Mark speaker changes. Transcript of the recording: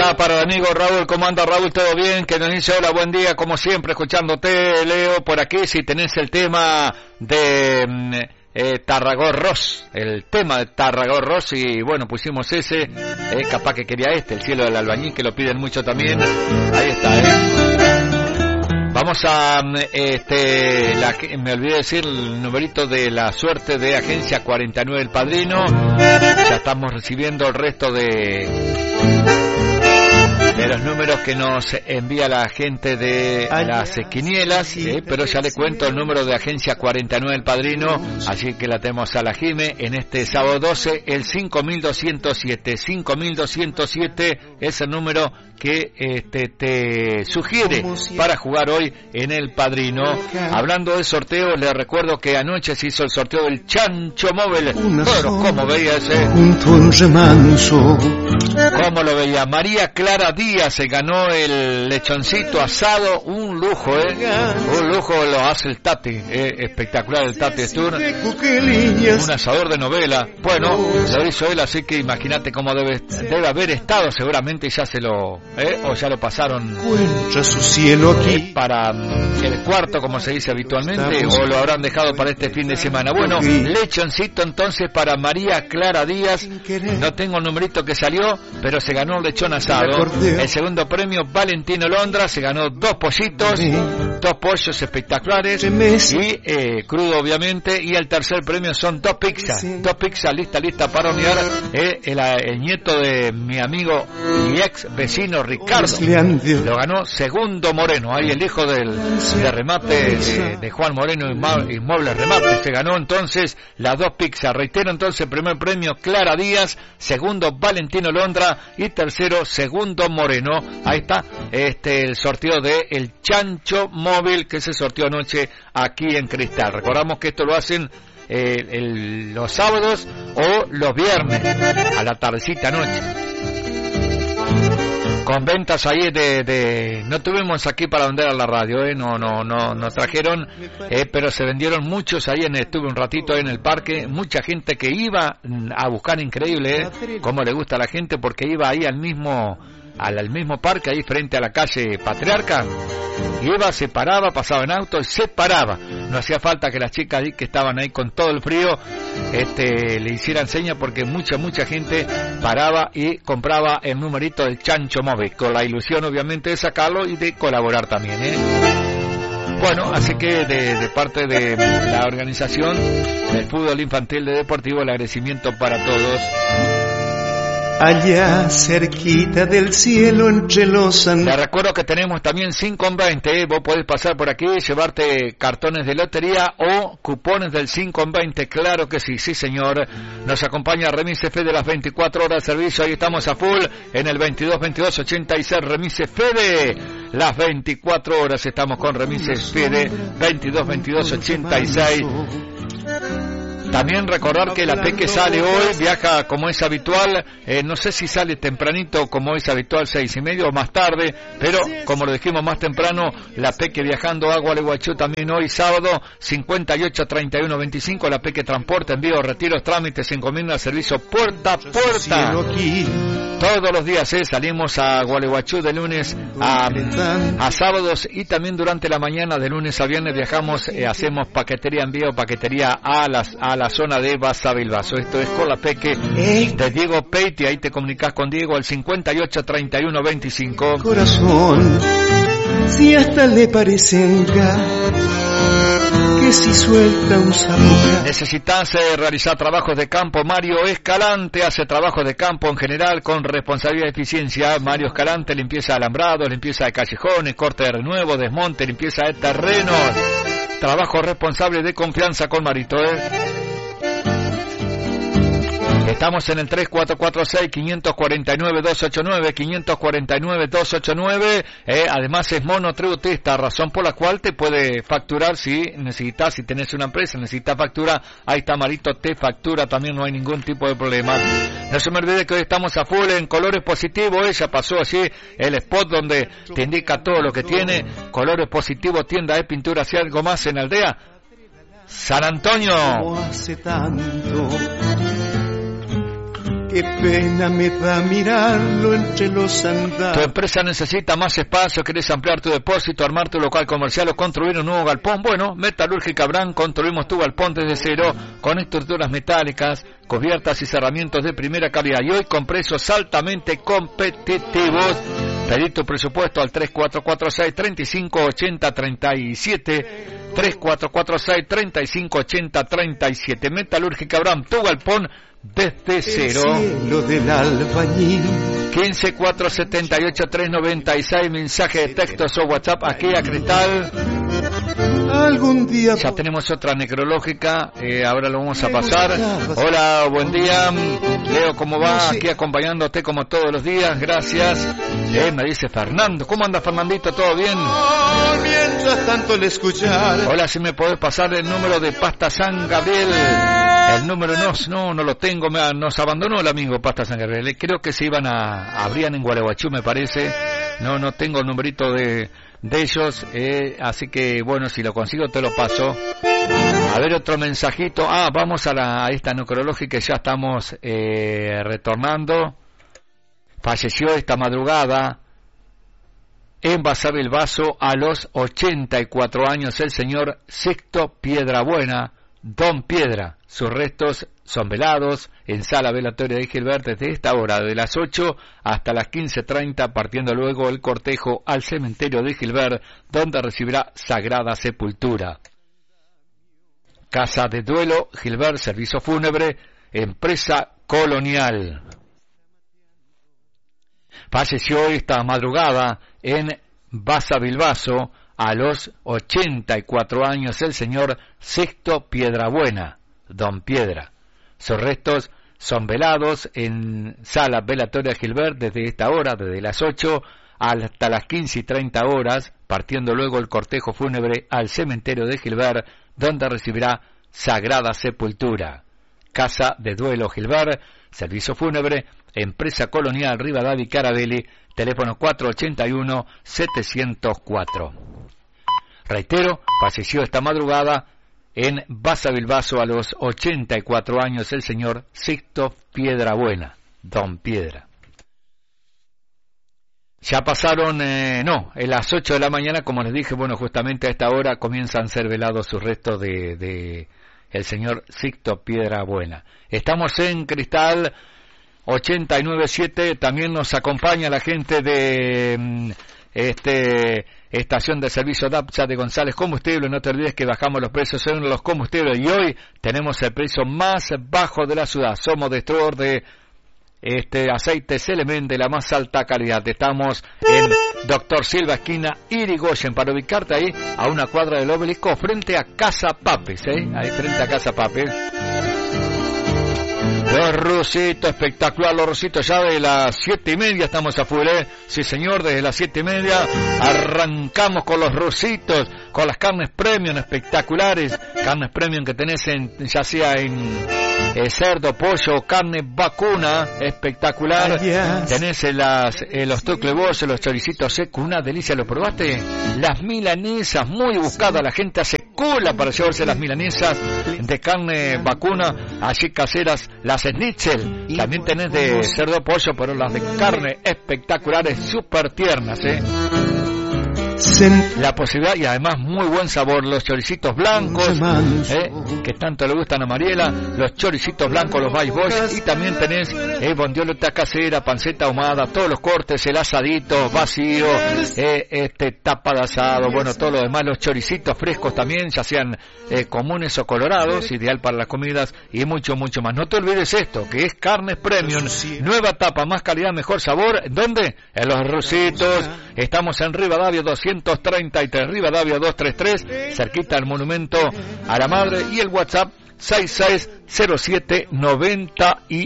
Speaker 1: acá para el amigo Raúl. ¿Cómo anda, Raúl? ¿Todo bien? Que nos dice hola, buen día, como siempre, escuchándote, Leo, por aquí. Si tenés el tema de Tarragó Ross, el tema de Tarragó Ross, y bueno, pusimos ese, capaz que quería El cielo del albañil, que lo piden mucho también. Ahí está, Vamos a, me olvidé decir el numerito de la suerte de Agencia 49 del Padrino. Ya estamos recibiendo el resto de los números que nos envía la gente de las quinielas, pero ya le cuento el número de Agencia 49 del Padrino, así que la tenemos a la Jime en este sábado 12, el 5207. 5207 es el número que te sugiere para jugar hoy en el Padrino. Hablando de sorteo, les recuerdo que anoche se hizo el sorteo del Chancho Móvil. Pero ¿cómo veía ese? ¿Cómo lo veía? María Clara Díaz se ganó el lechoncito asado, un lujo, un lujo lo hace el Tati, espectacular el Tati Stur, un asador de novela. Bueno, lo hizo él, así que imagínate cómo debe haber estado, seguramente ya se lo o ya lo pasaron para el cuarto, como se dice habitualmente, o lo habrán dejado para este fin de semana. Bueno, lechoncito entonces para María Clara Díaz. No tengo el numerito que salió, pero se ganó un lechón asado. El segundo premio, Valentino Londra, se ganó 2 pollitos, 2 pollos espectaculares y crudo obviamente. Y el tercer premio son 2 pizzas lista para hornear. El nieto de mi amigo y ex vecino Ricardo lo ganó Segundo Moreno, ahí el hijo de remate de Juan Moreno Inmuebles Remate. Se ganó entonces las 2 pizzas. Reitero entonces, primer premio Clara Díaz, segundo Valentino Londra y tercero Segundo Moreno. Ahí está el sorteo de el Chancho Móvil que se sorteó anoche aquí en Cristal. Recordamos que esto lo hacen los sábados o los viernes a la tardecita noche, con ventas ahí no tuvimos aquí para vender a la radio, no trajeron, pero se vendieron muchos ahí estuve un ratito ahí en el parque, mucha gente que iba a buscar, increíble, como le gusta a la gente, porque iba ahí al mismo parque, ahí frente a la calle Patriarca. Iba, se paraba, pasaba en auto y se paraba. No hacía falta que las chicas que estaban ahí con todo el frío le hicieran señas, porque mucha gente paraba y compraba el numerito del Chancho Móvil, con la ilusión obviamente de sacarlo y de colaborar también, Bueno, así que de parte de la organización del fútbol infantil de Deportivo, el agradecimiento para todos.
Speaker 2: Allá cerquita del cielo entre los
Speaker 1: Te recuerdo que tenemos también 5 en 20, vos podés pasar por aquí y llevarte cartones de lotería o cupones del 5 en 20, claro que sí, sí señor. Nos acompaña Remise Fede de las 24 horas de servicio, ahí estamos a full en el 22-22-86, Remise Fede, las 24 horas estamos con Remise Fede, 22-22-86. También recordar que la Peque sale hoy, viaja como es habitual, no sé si sale tempranito como es habitual, 6:30 o más tarde, pero como lo dijimos más temprano, la Peque viajando a Gualeguaychú también hoy sábado, 58-31-25, la Peque transporte, envío, retiros, trámites, encomienda, servicio puerta a puerta. Todos los días salimos a Gualeguaychú de lunes a sábados, y también durante la mañana de lunes a viernes viajamos, hacemos paquetería, envío, paquetería a la zona de Basavilbaso. Esto es con la Peque de Diego Peiti, ahí te comunicas con Diego al 58-31-25.
Speaker 2: Corazón, si hasta le parecen que si suelta un sapo.
Speaker 1: Necesitas realizar trabajos de campo. Mario Escalante hace trabajos de campo en general con responsabilidad y eficiencia. Mario Escalante, limpieza de alambrados, limpieza de callejones, corte de renuevo, desmonte, limpieza de terrenos. Trabajo responsable de confianza con Marito, Estamos en el 3446-549-289, 549-289, además es monotributista, razón por la cual te puede facturar si necesitas, si tenés una empresa, necesitas factura, ahí está Marito, te factura también, no hay ningún tipo de problema. No se me olvide que hoy estamos a full en Colores Positivos, ella pasó allí el spot donde te indica todo lo que tiene. Colores Positivos, tienda de pinturas y algo más en Aldea San Antonio.
Speaker 2: Qué pena me da mirarlo entre los
Speaker 1: Tu
Speaker 2: andamios.
Speaker 1: empresa necesita más espacio, querés ampliar tu depósito, armar tu local comercial o construir un nuevo galpón. Bueno, Metalúrgica Abraham, construimos tu galpón desde cero con estructuras metálicas, cubiertas y cerramientos de primera calidad y hoy con precios altamente competitivos. Pedí tu presupuesto al 3446-3580-37, 3446-3580-37. Metalúrgica Abraham, tu galpón desde cero.
Speaker 2: El cielo del albañil.
Speaker 1: 15478396, mensaje de textos o WhatsApp aquí a Cristal.
Speaker 2: Algún día
Speaker 1: Ya tenemos otra necrológica, ahora lo vamos a pasar. Hola, buen día. Leo, ¿cómo va? Aquí acompañándote como todos los días, gracias. Me dice Fernando. ¿Cómo anda, Fernandito? ¿Todo bien?
Speaker 2: mientras tanto le escuchar.
Speaker 1: Hola, si me podés pasar el número de Pasta San Gabriel. El número no lo tengo, nos abandonó el amigo Pasta San Gabriel. Creo que se iban abrían en Gualeguaychú, me parece. No tengo el numerito de ellos, así que bueno, si lo consigo te lo paso. A ver, otro mensajito. Vamos a esta necrológica que ya estamos retornando. Falleció esta madrugada en Basavilbaso a los 84 años el señor Sixto Piedrabuena, Don Piedra. Sus restos son velados en sala velatoria de Gilbert desde esta hora, de las 8 hasta las 15:30, partiendo luego el cortejo al cementerio de Gilbert, donde recibirá sagrada sepultura. Casa de duelo, Gilbert, servicio fúnebre, empresa colonial. Falleció esta madrugada en Basavilbaso a los 84 años el señor Sixto Piedrabuena, Don Piedra. Sus restos son velados en sala velatoria Gilbert desde esta hora, desde las 8 hasta las 15:30 horas, partiendo luego el cortejo fúnebre al cementerio de Gilbert, donde recibirá sagrada sepultura. Casa de duelo Gilbert, servicio fúnebre, empresa colonial Rivadavia y Carabelli, teléfono 481-704. Reitero, falleció esta madrugada en Basavilbaso a los 84 años el señor Sixto Piedrabuena, Don Piedra. Ya pasaron, en las 8 de la mañana, como les dije, bueno, justamente a esta hora comienzan a ser velados sus restos de el señor Sixto Piedrabuena. Estamos en Cristal 89.7, también nos acompaña la gente de estación de servicio DAPSA de González Combustible. No te olvides que bajamos los precios en los combustibles y hoy tenemos el precio más bajo de la ciudad. Somos distribuidor de aceites Element de la más alta calidad. Estamos en Doctor Silva, esquina Irigoyen, para ubicarte ahí a una cuadra del Obelisco frente a Casa Papes, ahí frente a Casa Papes. Los Rusitos, espectacular, los Rusitos, ya de las 7:30 estamos a full, sí señor, desde las 7:30 arrancamos con los Rusitos, con las carnes premium espectaculares, carnes premium que tenés ya sea en cerdo, pollo, carne vacuna, espectacular, tenés los tuclebollos, los choricitos secos, una delicia, ¿lo probaste? Las milanesas, muy buscadas, la gente hace cola para llevarse las milanesas de carne vacuna, allí caseras, las schnitzel, también tenés de cerdo, pollo, pero las de carne espectaculares, súper tiernas, la posibilidad y además muy buen sabor, los choricitos blancos, que tanto le gustan a Mariela, los choricitos blancos, los Vice Boys, y también tenés bondioleta casera, panceta ahumada, todos los cortes, el asadito vacío, tapa de asado, bueno, todo lo demás, los choricitos frescos también, ya sean comunes o colorados, ideal para las comidas y mucho más. No te olvides esto, que es carnes premium, nueva tapa, más calidad, mejor sabor. ¿Dónde? En los Rusitos. Estamos en Rivadavia 233, Rivadavia 233, cerquita del monumento a la madre, y el WhatsApp 660790